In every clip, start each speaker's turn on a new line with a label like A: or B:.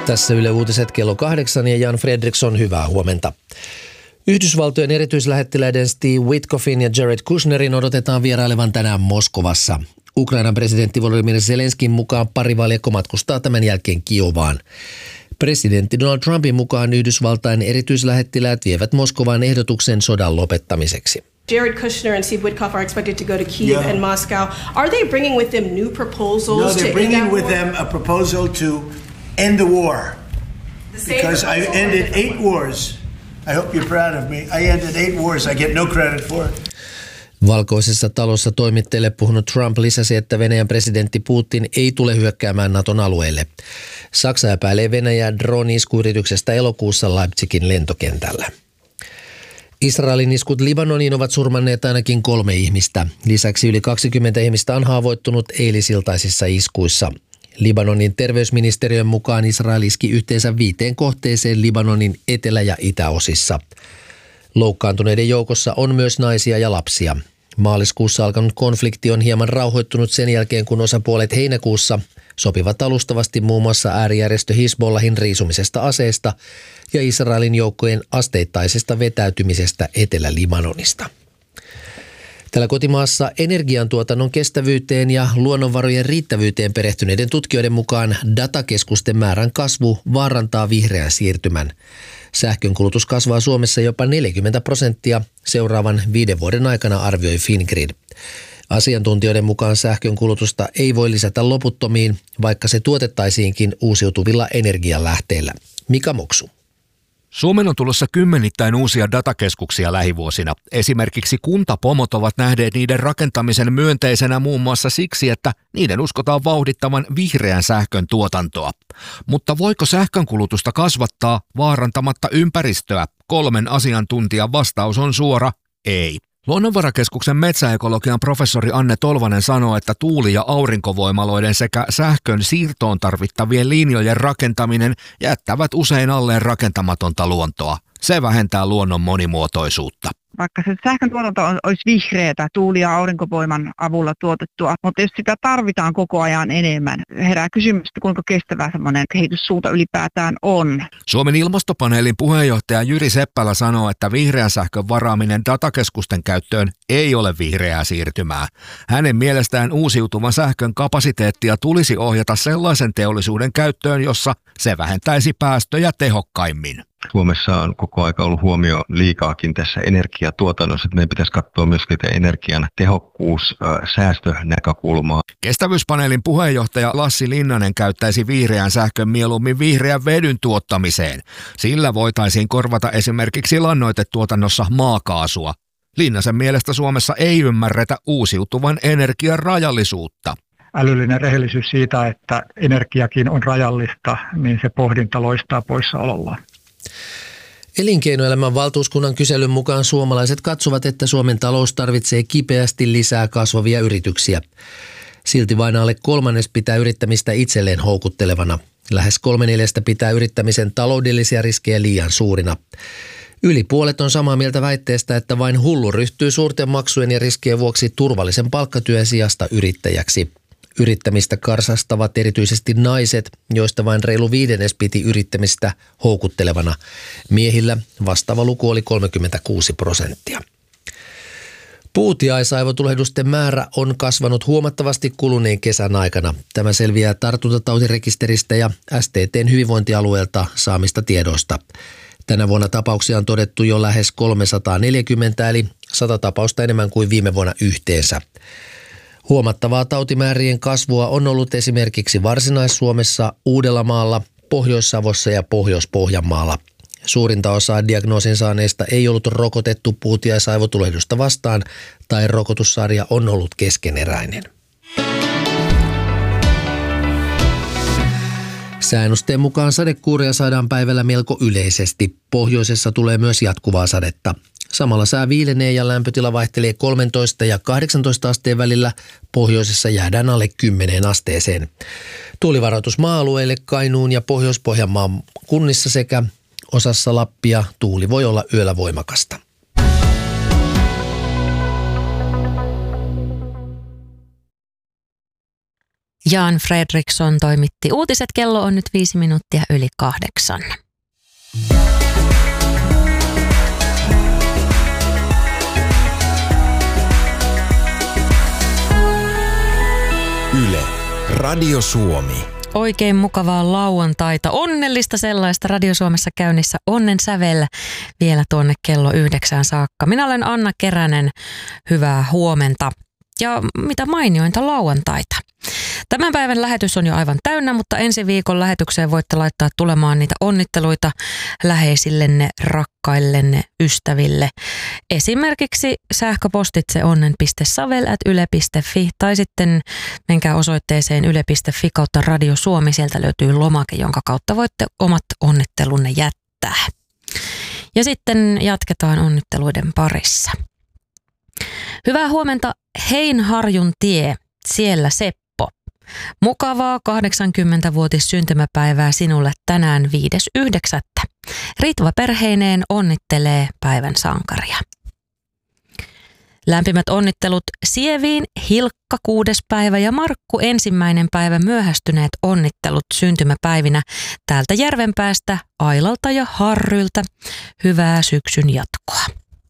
A: Tässä Yle Uutiset kello 8 ja Jan Fredriksson, hyvää huomenta. Yhdysvaltojen erityislähettiläiden Steve Witkoffin ja Jared Kushnerin odotetaan vierailevan tänään Moskovassa. Ukrainan presidentti Volodymyr Zelenskin mukaan parivaljakko matkustaa tämän jälkeen Kiovaan. Presidentti Donald Trumpin mukaan Yhdysvaltain erityislähettiläät vievät Moskovaan ehdotuksen sodan lopettamiseksi.
B: Jared Kushner and Steve Witkoff are expected to go to Kyiv and Moscow. Are they bringing with them new proposals?
C: No, they're bringing with them a proposal to end the war. Because I ended 8 wars. I hope you're proud of me. I ended 8 wars. I get no credit for it.
A: Valkoisessa talossa toimittajille puhunut Trump lisäsi, että Venäjän presidentti Putin ei tule hyökkäämään Naton alueelle. Saksa epäilee Venäjää drone-iskuyrityksestä elokuussa Leipzigin lentokentällä. Israelin iskut Libanoniin ovat surmanneet ainakin 3 ihmistä. Lisäksi yli 20 ihmistä on haavoittunut eilisiltaisissa iskuissa. Libanonin terveysministeriön mukaan Israel iski yhteensä 5 kohteeseen Libanonin etelä- ja itäosissa. Loukkaantuneiden joukossa on myös naisia ja lapsia. Maaliskuussa alkanut konflikti on hieman rauhoittunut sen jälkeen, kun osapuolet heinäkuussa sopivat alustavasti muun muassa äärijärjestö Hizbollahin riisumisesta aseista ja Israelin joukkojen asteittaisesta vetäytymisestä Etelä-Libanonista. Täällä kotimaassa energiantuotannon kestävyyteen ja luonnonvarojen riittävyyteen perehtyneiden tutkijoiden mukaan datakeskusten määrän kasvu vaarantaa vihreän siirtymän. Sähkönkulutus kasvaa Suomessa jopa 40% seuraavan 5 vuoden aikana, arvioi Fingrid. Asiantuntijoiden mukaan sähkönkulutusta ei voi lisätä loputtomiin, vaikka se tuotettaisiinkin uusiutuvilla energianlähteillä. Mika Moksu.
D: Suomen on tulossa kymmenittäin uusia datakeskuksia lähivuosina. Esimerkiksi kuntapomot ovat nähneet niiden rakentamisen myönteisenä muun muassa siksi, että niiden uskotaan vauhdittavan vihreän sähkön tuotantoa. Mutta voiko sähkönkulutusta kasvattaa vaarantamatta ympäristöä? 3 asiantuntijan vastaus on suora ei. Luonnonvarakeskuksen metsäekologian professori Anne Tolvanen sanoo, että tuuli- ja aurinkovoimaloiden sekä sähkön siirtoon tarvittavien linjojen rakentaminen jättävät usein alleen rakentamatonta luontoa. Se vähentää luonnon monimuotoisuutta.
E: Vaikka se sähkön tuotanto olisi vihreätä tuuli- ja aurinkovoiman avulla tuotettua, mutta jos sitä tarvitaan koko ajan enemmän, herää kysymys, kuinka kestävä semmoinen kehityssuunta ylipäätään on.
D: Suomen ilmastopaneelin puheenjohtaja Jyri Seppälä sanoo, että vihreän sähkön varaaminen datakeskusten käyttöön ei ole vihreää siirtymää. Hänen mielestään uusiutuvan sähkön kapasiteettia tulisi ohjata sellaisen teollisuuden käyttöön, jossa se vähentäisi päästöjä tehokkaimmin.
F: Suomessa on koko aika ollut huomio liikaakin tässä energiatuotannossa, että meidän pitäisi katsoa myöskin energian tehokkuus, säästönäkökulmaa.
D: Kestävyyspaneelin puheenjohtaja Lassi Linnanen käyttäisi vihreän sähkön mieluummin vihreän vedyn tuottamiseen. Sillä voitaisiin korvata esimerkiksi lannoitetuotannossa maakaasua. Linnasen mielestä Suomessa ei ymmärretä uusiutuvan energian rajallisuutta.
G: Älyllinen rehellisyys siitä, että energiakin on rajallista, niin se pohdinta loistaa poissaolollaan.
A: Elinkeinoelämän valtuuskunnan kyselyn mukaan suomalaiset katsovat, että Suomen talous tarvitsee kipeästi lisää kasvavia yrityksiä. Silti vain alle 1/3 pitää yrittämistä itselleen houkuttelevana. Lähes 3/4 pitää yrittämisen taloudellisia riskejä liian suurina. Yli puolet on samaa mieltä väitteestä, että vain hullu ryhtyy suurten maksujen ja riskien vuoksi turvallisen palkkatyön sijasta yrittäjäksi. Yrittämistä karsastavat erityisesti naiset, joista vain reilu 1/5 piti yrittämistä houkuttelevana. Miehillä vastaava luku oli 36%. Puutiaisaivotulehdusten määrä on kasvanut huomattavasti kuluneen kesän aikana. Tämä selviää tartuntatautirekisteristä ja STT:n hyvinvointialueelta saamista tiedoista. Tänä vuonna tapauksia on todettu jo lähes 340, eli 100 tapausta enemmän kuin viime vuonna yhteensä. Huomattavaa tautimäärien kasvua on ollut esimerkiksi Varsinais-Suomessa, Uudellamaalla, Pohjois-Savossa ja Pohjois-Pohjanmaalla. Suurinta osaa diagnoosin saaneista ei ollut rokotettu puutiaisaivotulehdusta vastaan tai rokotussarja on ollut keskeneräinen. Säännösten mukaan sadekuuria saadaan päivällä melko yleisesti. Pohjoisessa tulee myös jatkuvaa sadetta. Samalla sää viilenee ja lämpötila vaihtelee 13 ja 18 asteen välillä. Pohjoisessa jäädään alle 10 asteeseen. Tuulivaroitus maa-alueille Kainuun ja Pohjois-Pohjanmaan kunnissa sekä osassa Lappia tuuli voi olla yöllä voimakasta.
H: Jan Fredriksson toimitti uutiset. Kello on nyt 5 minuuttia yli 8.
I: Yle, Radio Suomi.
H: Oikein mukavaa lauantaita, onnellista sellaista Radio Suomessa käynnissä onnen sävellä vielä tuonne kello 9 saakka. Minä olen Anna Keränen, hyvää huomenta ja mitä mainiointa lauantaita. Tämän päivän lähetys on jo aivan täynnä, mutta ensi viikon lähetykseen voitte laittaa tulemaan niitä onnitteluita läheisillenne, rakkaillenne, ystäville. Esimerkiksi sähköpostitse onnen.savel@yle.fi tai sitten menkää osoitteeseen yle.fi kautta Radio Suomi. Sieltä löytyy lomake, jonka kautta voitte omat onnittelunne jättää. Ja sitten jatketaan onnitteluiden parissa. Hyvää huomenta Heinharjun tie, siellä Seppo. Mukavaa 80-vuotis syntymäpäivää sinulle tänään 5.9. Ritva perheineen onnittelee päivän sankaria. Lämpimät onnittelut Sieviin, Hilkka 6. päivä ja Markku 1. päivä myöhästyneet onnittelut syntymäpäivinä täältä Järvenpäästä, Ailalta ja Harryltä. Hyvää syksyn jatkoa.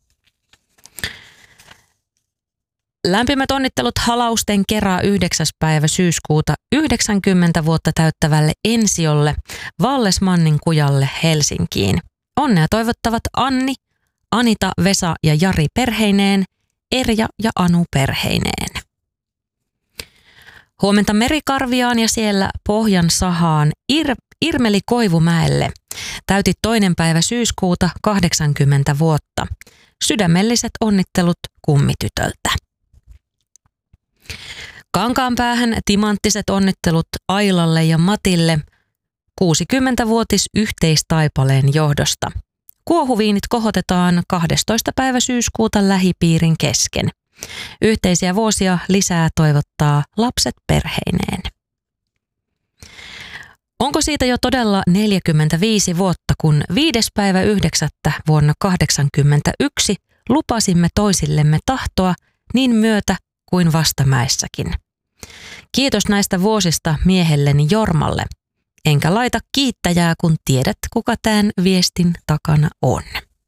H: Lämpimät onnittelut Halausten Kera 9. päivä syyskuuta 90 vuotta täyttävälle Ensiolle Vallesmannin kujalle Helsinkiin. Onnea toivottavat Anni, Anita, Vesa ja Jari perheineen, Erja ja Anu perheineen. Huomenta Merikarviaan ja siellä Pohjan sahaan Irmeli Koivumäelle. Täytit 2. päivä syyskuuta 80 vuotta. Sydämelliset onnittelut kummitytöltä. Kankaanpäähän timanttiset onnittelut Ailalle ja Matille 60-vuotis yhteistaipaleen johdosta. Kuohuviinit kohotetaan 12. päivä syyskuuta lähipiirin kesken. Yhteisiä vuosia lisää toivottaa lapset perheineen. Onko siitä jo todella 45 vuotta, kun 5. päivä 9. vuonna 1981 lupasimme toisillemme tahtoa niin myötä kuin vastamäessäkin. Kiitos näistä vuosista miehelleni Jormalle. Enkä laita kiittäjää, kun tiedät, kuka tämän viestin takana on.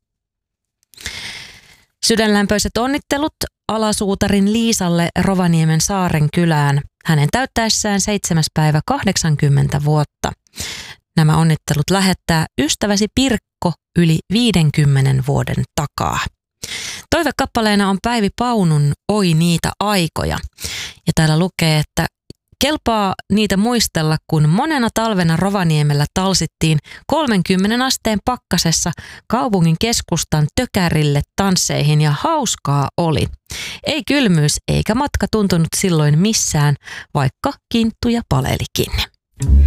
H: Sydänlämpöiset onnittelut alasuutarin Liisalle Rovaniemen Saaren kylään. Hänen täyttäessään 7. päivä 80 vuotta. Nämä onnittelut lähettää ystäväsi Pirkko yli 50 vuoden takaa. Toivekappaleena on Päivi Paunun Oi niitä aikoja. Ja täällä lukee, että kelpaa niitä muistella, kun monena talvena Rovaniemellä talsittiin 30 asteen pakkasessa kaupungin keskustan tökärille tansseihin ja hauskaa oli. Ei kylmyys eikä matka tuntunut silloin missään, vaikka kinttuja palelikin.